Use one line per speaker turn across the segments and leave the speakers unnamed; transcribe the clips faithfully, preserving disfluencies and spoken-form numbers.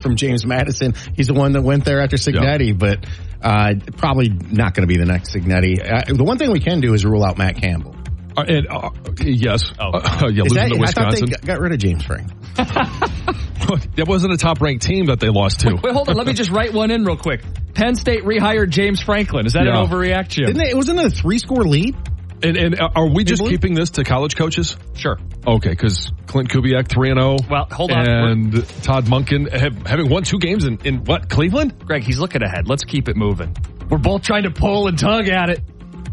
from James Madison. He's the one that went there after Cignetti, yep. but uh, probably not going to be the next Cignetti. Uh, the one thing we can do is rule out Matt Campbell.
Uh, and uh, yes,
oh,
uh, yeah, losing
that,
to Wisconsin.
I thought they got rid of James Franklin.
That wasn't a top-ranked team that they lost to.
Wait, wait, hold on. Let me just write one in real quick. Penn State rehired James Franklin. Is that yeah. an overreaction?
Didn't they, wasn't it a three-score lead?
And, and are we just keeping this to college coaches?
Sure.
Okay, because Clint Kubiak three and oh.
Well, hold on.
And We're, Todd Monken have, having won two games in, in what, Cleveland?
Greg, he's looking ahead. Let's keep it moving. We're both trying to pull and tug at it.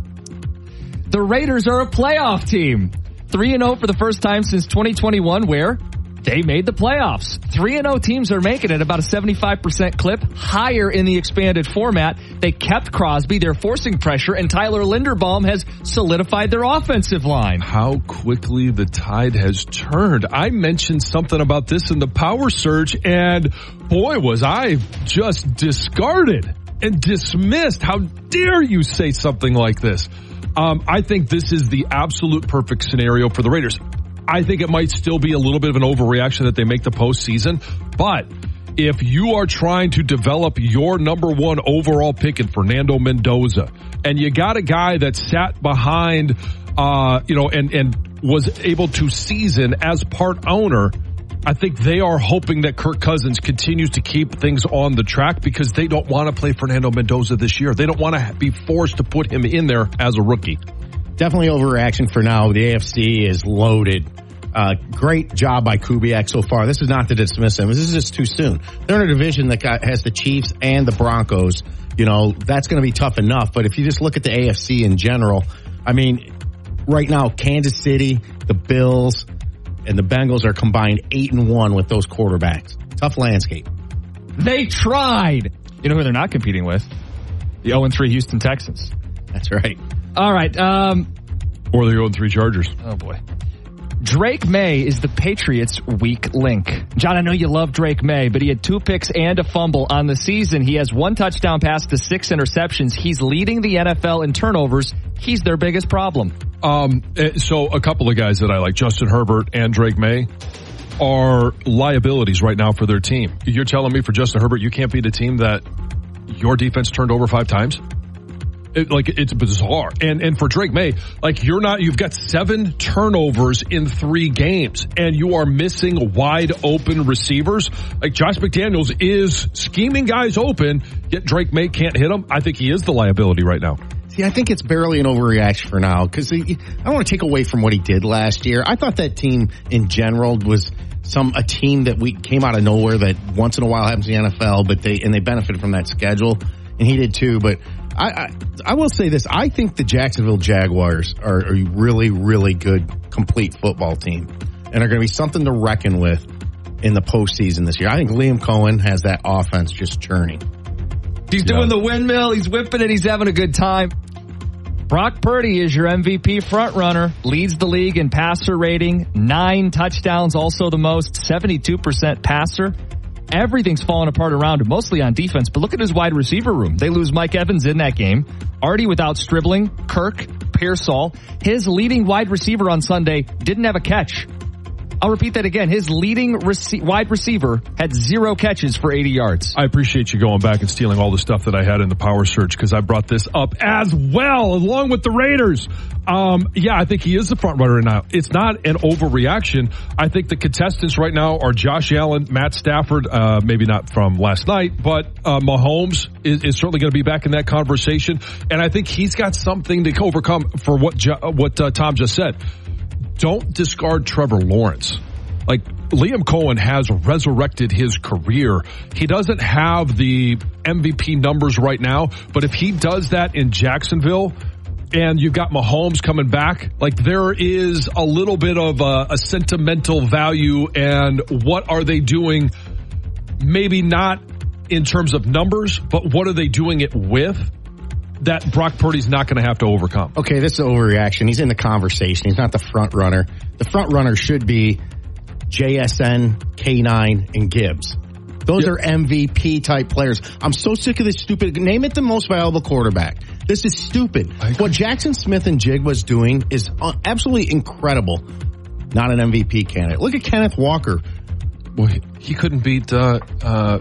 The Raiders are a playoff team. three and oh for the first time since twenty twenty-one, where they made the playoffs. three and oh teams are making it about a seventy-five percent clip, higher in the expanded format. They kept Crosby, they're forcing pressure, and Tyler Linderbaum has solidified their offensive line.
How quickly the tide has turned. I mentioned something about this in the Power Surge, and boy, was I just discarded and dismissed. How dare you say something like this? Um, I think this is the absolute perfect scenario for the Raiders. I think it might still be a little bit of an overreaction that they make the postseason, but if you are trying to develop your number one overall pick in Fernando Mendoza, and you got a guy that sat behind, uh, you know, and, and was able to season as part owner, I think they are hoping that Kirk Cousins continues to keep things on the track because they don't want to play Fernando Mendoza this year. They don't want to be forced to put him in there as a rookie. Definitely overreaction for now. The A F C is loaded. Uh, great job by Kubiak so far. This is not to dismiss him. This is just too soon. They're in a division that got, has the Chiefs and the Broncos. You know, that's going to be tough enough. But if you just look at the A F C in general, I mean, right now, Kansas City, the Bills, and the Bengals are combined eight and one with those quarterbacks. Tough landscape.
They tried. You know who they're not competing with? The oh and three Houston Texans.
That's right.
All right. Um,
or the oh and three Chargers.
Oh, boy. Drake May is the Patriots' weak link. John, I know you love Drake May, but he had two picks and a fumble on the season. He has one touchdown pass to six interceptions. He's leading the N F L in turnovers. He's their biggest problem.
Um, so a couple of guys that I like, Justin Herbert and Drake May, are liabilities right now for their team. You're telling me for Justin Herbert, you can't beat a team that your defense turned over five times? It, like, it's bizarre. And, and for Drake May, like, you're not, you've got seven turnovers in three games and you are missing wide open receivers. Like, Josh McDaniels is scheming guys open, yet Drake May can't hit them. I think he is the liability right now.
See, I think it's barely an overreaction for now because I don't want to take away from what he did last year. I thought that team in general was some, a team that we came out of nowhere that once in a while happens in the N F L, but they, and they benefited from that schedule, and he did too, but I, I, I will say this. I think the Jacksonville Jaguars are a really, really good, complete football team and are going to be something to reckon with in the postseason this year. I think Liam Cohen has that offense just churning.
He's doing yeah. the windmill. He's whipping it. He's having a good time. Brock Purdy is your M V P frontrunner. Leads the league in passer rating. Nine touchdowns, also the most. seventy-two percent passer. Everything's falling apart around him, mostly on defense. But look at his wide receiver room. They lose Mike Evans in that game. Already without Stribling, Kirk, Pearsall. His leading wide receiver on Sunday didn't have a catch. I'll repeat that again. His leading rec- wide receiver had zero catches for eighty yards.
I appreciate you going back and stealing all the stuff that I had in the Power Surge because I brought this up as well, along with the Raiders. Um, yeah, I think he is the front runner now. It's not an overreaction. I think the contestants right now are Josh Allen, Matt Stafford, uh, maybe not from last night, but uh, Mahomes is, is certainly going to be back in that conversation. And I think he's got something to overcome for what jo- what uh, Tom just said. Don't discard Trevor Lawrence. Like, Liam Cohen has resurrected his career. He doesn't have the M V P numbers right now, but if he does that in Jacksonville and you've got Mahomes coming back, like, there is a little bit of a, a sentimental value, and what are they doing? Maybe not in terms of numbers, but what are they doing it with? That Brock Purdy's not going to have to overcome.
Okay, this is an overreaction. He's in the conversation. He's not the front runner. The front runner should be J S N, K nine, and Gibbs. Those yep. are M V P type players. I'm so sick of this stupid. Name it the most valuable quarterback. This is stupid. What Jackson Smith and Jig was doing is absolutely incredible. Not an M V P candidate. Look at Kenneth Walker.
Well, he couldn't beat uh, uh,